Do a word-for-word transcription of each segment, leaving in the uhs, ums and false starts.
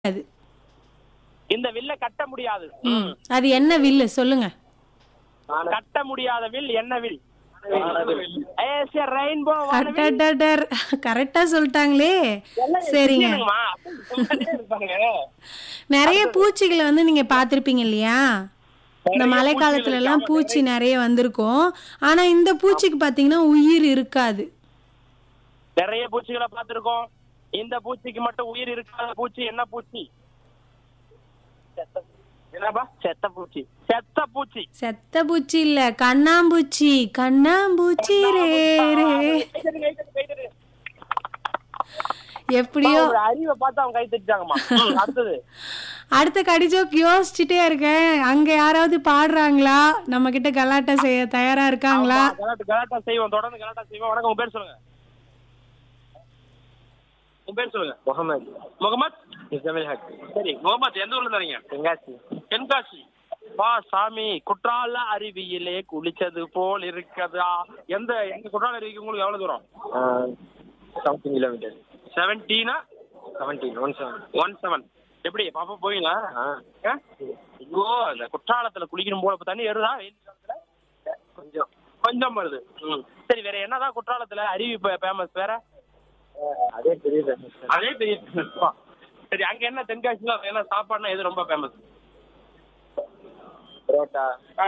அது இந்த வில்ல கட்ட முடியாது. ம். அது என்ன வில்லு சொல்லுங்க. கட்ட முடியாத வில் என்ன வில்? ரெயின்போ அடடடர். கரெக்டா சொல்லிட்டாங்களே. சரிங்க. நிறைய பூச்சிகளை வந்து நீங்க பாத்திருப்பீங்க இல்லையா? இந்த மழை காலத்துல எல்லாம் பூச்சி நிறைய வந்திருக்கும். ஆனா இந்த பூச்சிக்கு பாத்தீங்கன்னா உயிர் இருக்காது. நிறைய பூச்சிகளை பார்த்திருக்கோம். இந்த பூச்சிக்கு மட்டும் உயிர் இருக்காத பூச்சி என்ன பூச்சி? என்னப்பா? செத்த பூச்சி. செத்த பூச்சி. செத்த பூச்சி இல்ல, கண்ணாம்பூச்சி. கண்ணாம்பூச்சி ரே ரே. எப்படியோ அறிவை பார்த்து அவங்க கை தட்டாங்கம்மா. அடுத்தது அடுத்த கடிஜோக் யோசிச்சுட்டே இருக்கேன். அங்க யாராவது பாடுறாங்களா? நம்ம கிட்ட கலாட்டா செய்ய தயாரா இருக்காங்களா? கலாட்டா செய்வோம், தொடர்ந்து கலாட்டா செய்வோம். வணக்கம், உங்க பேர் சொல்லுங்க. உங்க பேர் சொல்லுங்க. முகமது. முகமது சரி, முகமது எந்த ஊர்ல இருந்தாங்க? தென்காசி. தென்காசி. வா சாமி, குற்றால அருவியிலே குளிச்சது போல் இருக்கதா. எந்த எங்க குற்றால அருவிக்கு உங்களுக்கு எவ்வளவு தூரம்? Seventeen kilometre. செவன்டீனா? Seventeen one seven one seven. எப்படி பாப்பா போவீங்களா? ஐயோ, அந்த குற்றாலத்துல குளிக்கணும் போல தண்ணி ஏறுதா? கொஞ்சம் கொஞ்சம் வருது. ம் சரி, வேற என்னதான் குற்றாலத்துல அருவி ஃபேமஸ்? வேற அதே பெரிய அதே பெரிய சரி, அங்க என்ன தென்காசில என்ன சாப்பாடுனா எது ரொம்ப ஃபேமஸ்? புரோட்டா. ஆ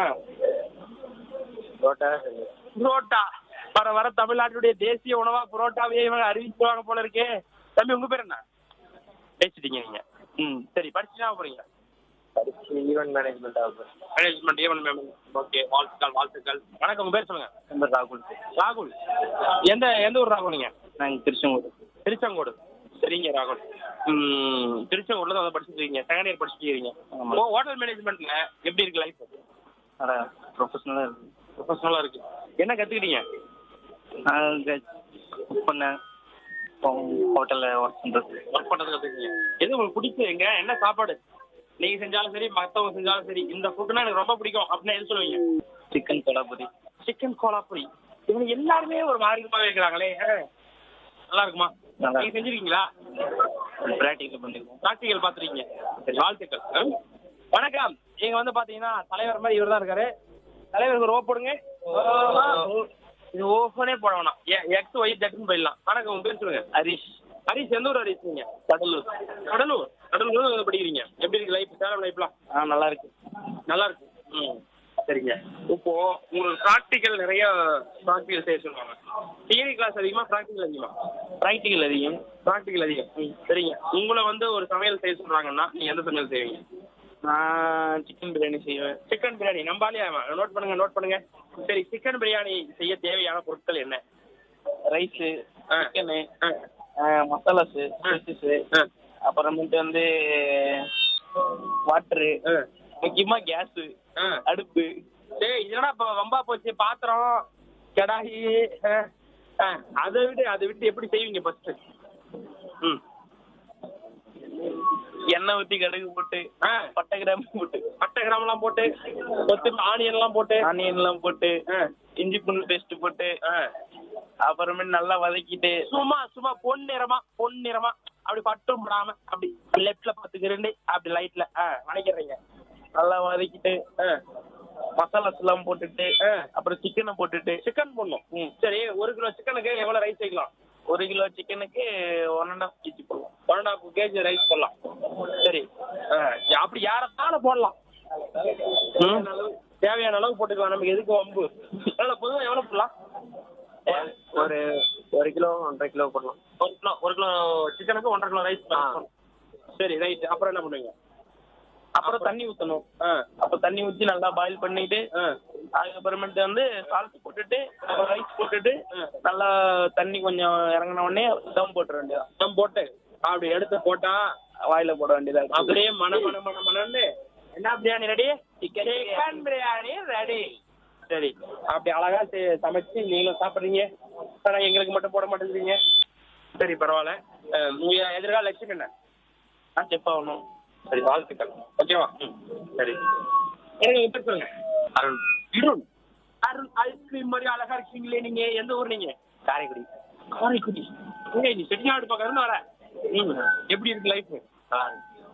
புரோட்டா புரோட்டா. வர வர தமிழ்நாட்டுடைய தேசிய உணவா புரோட்டாவே இவங்க அறிவிச்சுவாங்க போல இருக்கே. தம்பி, உங்க பேர் என்ன? பேசிட்டீங்க நீங்க. ம் சரி, படிச்சுனா போறீங்க? படிச்சு ஈவென்ட் மேனேஜ்மெண்ட் ஆகும். Management event management. ஓகே, வாழ்த்துக்கள் வாழ்த்துக்கள். வணக்கம், உங்க பேர் சொல்லுங்க. நம்பர் ராகுல். ராகுல். எந்த எந்த ஊர் ராகுல் நீங்க? நாங்கள் திருச்செங்கோடு. திருச்செங்கோடு. சரிங்க ராகுல். ம் திருச்செங்கோடுல தான் படிச்சுட்டு இருக்கீங்க. செகண்ட் இயர் படிச்சுட்டு இருக்கீங்க. ஓ, ஹோட்டல் மேனேஜ்மெண்ட்ல எப்படி இருக்கு லைஃப்? ஆனால் ப்ரொஃபஷனலாக இருக்கு. ப்ரொஃபஷனலா இருக்கு. என்ன கத்துக்கிட்டீங்க? நான் குக் பண்ணேன், ஹோட்டலில் ஒர்க் பண்ணுறது. ஒர்க் பண்றது கத்துக்கிட்டீங்க. எது உங்களுக்கு பிடிக்கும்? எங்க என்ன சாப்பாடு நீங்க செஞ்சாலும் சரி, மற்றவங்க செஞ்சாலும் சரி, இந்த ஃபுட்னா எனக்கு ரொம்ப பிடிக்கும் அப்படின்னா எது சொல்லுவீங்க? சிக்கன் கொலாபுரி. சிக்கன் கோலாபுரி. இவங்க எல்லாருமே ஒரு மாறிக்கமாக இருக்கிறாங்களே. நல்லா இருக்குமா? நல்லா. நீங்க செஞ்சிருக்கீங்களா? ப்ராக்டிக்கல் பண்ணிருக்கோம். ப்ராக்டிக்கல் பாத்துருக்கீங்க. வாழ்த்துக்கள். ம். வணக்கம். நீங்க வந்து பாத்தீங்கன்னா தலைவர் மாதிரி இவர் தான் இருக்காரு. தலைவருக்கு ஒரு ஓ போடுங்க. இது ஓப்பனே போட வேணாம். எக்ஸ் ஒய் ஜெட்னு போயிடலாம். வணக்கம், உங்க பேர் சொல்லுங்க. ஹரிஷ். ஹரிஷ், எந்த ஊர் ஹரிஷ் நீங்க? கடலூர். கடலூர். கடலூர் படிக்கிறீங்க. எப்படி இருக்கு லைஃப்? சேலம் லைஃப்லாம் ஆ நல்லா இருக்கு. நல்லா இருக்கு. ம் சரிங்க. இப்போ உங்களுக்கு ப்ராக்டிக்கல் நிறைய ப்ராக்டிக்கல் செய்ய சொல்லுவாங்க. தியரி கிளாஸ் அதிகமா, ப்ராக்டிக்கல் அதிகமா? ப்ராக்டிக்கல் அதிகம். ப்ராக்டிக்கல் அதிகம். ம் சரிங்க. உங்களை வந்து ஒரு சமையல் செய்ய சொல்றாங்கன்னா நீங்க எந்த சமையல் செய்வீங்க? நான் சிக்கன் பிரியாணி செய்வேன். சிக்கன் பிரியாணி. நம்பாலியா? நோட் பண்ணுங்க நோட் பண்ணுங்க. சரி, சிக்கன் பிரியாணி செய்ய தேவையான பொருட்கள் என்ன? ரைஸு, ஆ. சிக்கனு, ஆ. மசாலாஸு, ஸ்பைசஸு, ஆ. அப்புறமேட்டு வந்து வாட்டரு, ஆ. முக்கியமா கேஸு, ஆ. அடுப்பு. சரி, இதெல்லாம் இப்போ வம்பா போச்சு. பாத்திரம், கடாயி, ஆ. ஆ. அதை விட்டு அதை விட்டு எப்படி செய்வீங்க ஃபர்ஸ்ட்? ம் எண்ணெய் ஊற்றி கடுகு போட்டு, ஆ. பட்டை கிராம்பு போட்டு, பட்டை கிராமெல்லாம் போட்டு, கொத்து ஆனியன் எல்லாம் போட்டு, ஆனியன்லாம் போட்டு, ஆ. இஞ்சி பூண்டு பேஸ்ட் போட்டு, ஆ. அப்புறமேட்டு நல்லா வதக்கிட்டு, சும்மா சும்மா பொன் நிறமா பொன் நிறமா அப்படி பட்டும் படாம அப்படி லெஃப்ட்ல பாத்துக்கிறேன் அப்படி லைட்ல வணக்கிறீங்க. நல்லா வதக்கிட்டு, ஆ. மசாலாஸ் எல்லாம் போட்டுட்டு, ஆ. அப்புறம் சிக்கனை போட்டுட்டு. சிக்கன் போடணும். ம். சரி, ஒரு கிலோ சிக்கனுக்கு எவ்வளவு ரைஸ் வைக்கலாம்? ஒரு கிலோ சிக்கனுக்கு ஒன் அண்ட் ஆஃப் கேஜி போடலாம். One and half KG rice போடலாம். சரி, ஆ. அப்படி யாரத்தாலும் போடலாம். ம். தேவையான அளவு போட்டுக்கலாம். நமக்கு எதுக்கு வம்பு? அதனால பொதுவாக எவ்வளவு போடலாம்? ஒரு ஒரு கிலோ ஒன்றரை கிலோ போடலாம். ஒரு கிலோ ஒரு கிலோ சிக்கனுக்கு ஒன்றரை கிலோ ரைஸ். சரி, ரைட். அப்புறம் என்ன பண்ணுவீங்க? அப்புறம் தண்ணி ஊற்றணும். ஆ. அப்போ தண்ணி ஊற்றி நல்லா பாயில் பண்ணிட்டு, ஆ. அதுக்கப்புறமேட்டு வந்து சால்ட் போட்டுட்டு, அப்புறம் ரைஸ் போட்டுட்டு, நல்லா தண்ணி கொஞ்சம் இறங்கின உடனே தம் போட்டுற வேண்டியதான். தம் போட்டு அப்படி எடுத்து போட்டா வாயில போட வேண்டியதா. அப்படியே மன மன மன மனன்னு என்ன biryani ready? Chicken chicken biryani ready. சரி, அப்படி அழகா செ- சமைச்சு நீங்களும் சாப்பிட்றீங்க. ஆனா எங்களுக்கு மட்டும் போட மாட்டேங்கிறீங்க. சரி, பரவாயில்ல. அஹ், உங்க எதிர்கால லட்சியம் என்ன? நான் செஃப் ஆகணும். சரி, வாழ்த்துக்கள். ஓகேவா? ம் சரி. எனக்கு உங்க பேர் சொல்லுங்க. அருண். அருண். அருண், ஐஸ்கிரீம் மாதிரி அழகா இருக்கீங்களே. நீங்க எந்த ஊர்? நீங்க காரைக்குடி. காரைக்குடி. ஏய், நீ செட்டிநாடு பக்கம் இருந்து வர. ம் எப்படி இருக்கு லைஃப்? நல்லா இருக்கு.